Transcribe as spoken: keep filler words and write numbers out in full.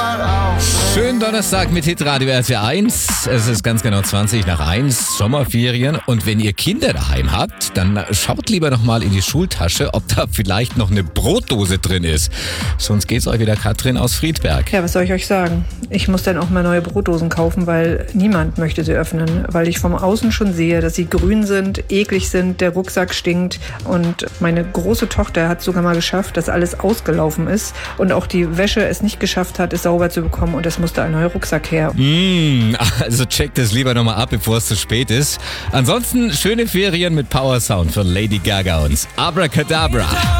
Schönen Donnerstag mit Hitradio R T eins. Es ist ganz genau zwanzig nach eins, Sommerferien. Und wenn ihr Kinder daheim habt, dann schaut lieber noch mal in die Schultasche, ob da vielleicht noch eine Brotdose drin ist. Sonst geht's euch wieder Katrin aus Friedberg. Ja, was soll ich euch sagen? Ich muss dann auch mal neue Brotdosen kaufen, weil niemand möchte sie öffnen. Weil ich vom Außen schon sehe, dass sie grün sind, eklig sind, der Rucksack stinkt. Und meine große Tochter hat sogar mal geschafft, dass alles ausgelaufen ist. Und auch die Wäsche es nicht geschafft hat, es sauber zu bekommen. Und es musste ein neuer Rucksack her. Mm, also checkt es lieber nochmal ab, bevor es zu spät ist. Ansonsten schöne Ferien mit Power Sound von Lady Gaga und Abracadabra.